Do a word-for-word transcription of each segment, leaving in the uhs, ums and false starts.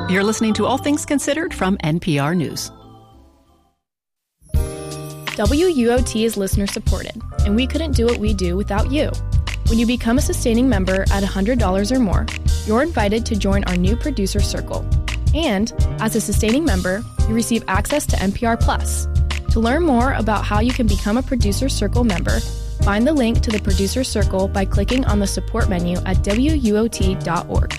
You're listening to All Things Considered from N P R News. W U O T is listener-supported, and we couldn't do what we do without you. When you become a sustaining member at one hundred dollars or more, you're invited to join our new producer circle. And, as a sustaining member, you receive access to N P R Plus. To learn more about how you can become a producer circle member, find the link to the producer circle by clicking on the support menu at W U O T dot org.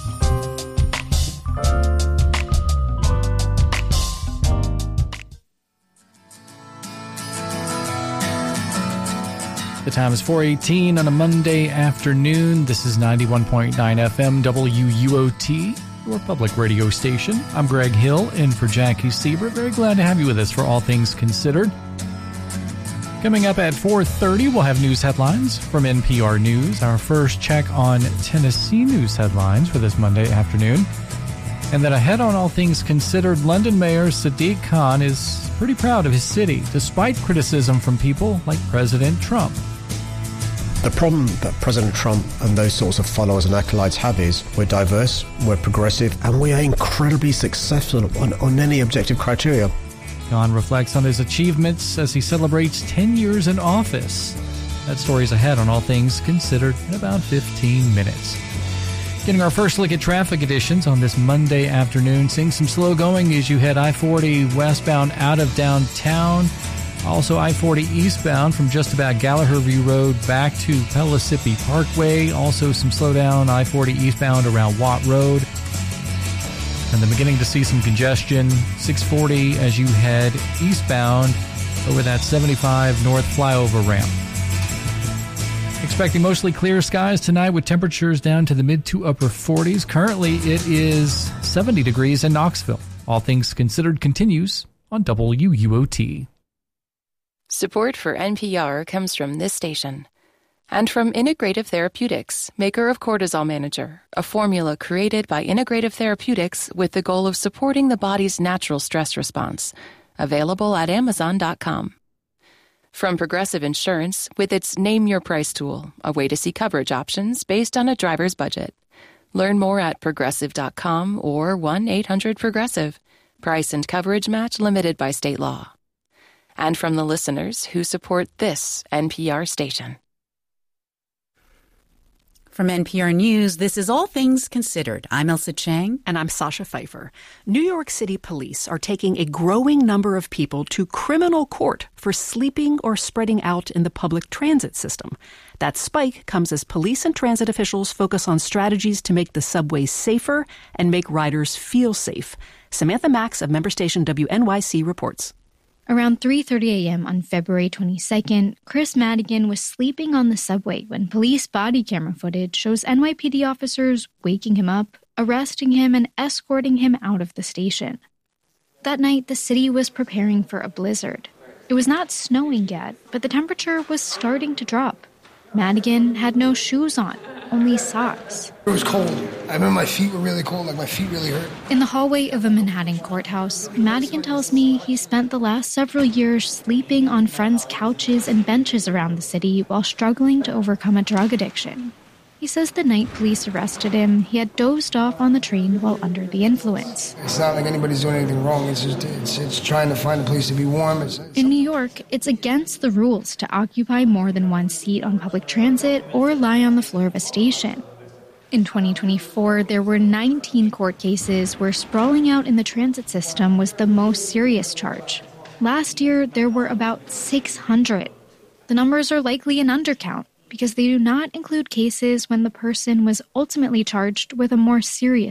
The time is four eighteen on a Monday afternoon. This is ninety-one point nine F M W U O T, your public radio station. I'm Greg Hill, in for Jackie Siebert. Very glad to have you with us for All Things Considered. Coming up at four thirty, we'll have news headlines from N P R News, our first check on Tennessee news headlines for this Monday afternoon. And then ahead on All Things Considered, London Mayor Sadiq Khan is pretty proud of his city, despite criticism from people like President Trump. The problem that President Trump and those sorts of followers and acolytes have is we're diverse, we're progressive, and we are incredibly successful on, on any objective criteria. Khan reflects on his achievements as he celebrates ten years in office. That story's ahead on All Things Considered in about fifteen minutes. Getting our first look at traffic conditions on this Monday afternoon. Seeing some slow going as you head I forty westbound out of downtown. Also I forty eastbound from just about Gallagher View Road back to Pellissippi Parkway. Also some slowdown I forty eastbound around Watt Road. And then beginning to see some congestion, six forty as you head eastbound over that seventy-five north flyover ramp. Expecting mostly clear skies tonight with temperatures down to the mid to upper forties. Currently it is seventy degrees in Knoxville. All Things Considered continues on W U O T. Support for N P R comes from this station and from Integrative Therapeutics, maker of Cortisol Manager, a formula created by Integrative Therapeutics with the goal of supporting the body's natural stress response. Available at amazon dot com. From Progressive Insurance with its Name Your Price tool, a way to see coverage options based on a driver's budget. Learn more at progressive dot com or one eight hundred progressive. Price and coverage match limited by state law. And from the listeners who support this N P R station. From N P R News, this is All Things Considered. I'm Elsa Chang. And I'm Sasha Pfeiffer. New York City police are taking a growing number of people to criminal court for sleeping or spreading out in the public transit system. That spike comes as police and transit officials focus on strategies to make the subways safer and make riders feel safe. Samantha Max of member station W N Y C reports. Around three thirty a.m. on February twenty-second, Chris Madigan was sleeping on the subway when police body camera footage shows N Y P D officers waking him up, arresting him, and escorting him out of the station. That night, the city was preparing for a blizzard. It was not snowing yet, but the temperature was starting to drop. Madigan had no shoes on, only socks. It was cold. I remember my feet were really cold, like my feet really hurt. In the hallway of a Manhattan courthouse, Madigan tells me he spent the last several years sleeping on friends' couches and benches around the city while struggling to overcome a drug addiction. He says the night police arrested him, he had dozed off on the train while under the influence. It's not like anybody's doing anything wrong. It's just it's, it's trying to find a place to be warm. It's, it's... In New York, it's against the rules to occupy more than one seat on public transit or lie on the floor of a station. In twenty twenty-four, there were nineteen court cases where sprawling out in the transit system was the most serious charge. Last year, there were about six hundred. The numbers are likely an undercount, because they do not include cases when the person was ultimately charged with a more serious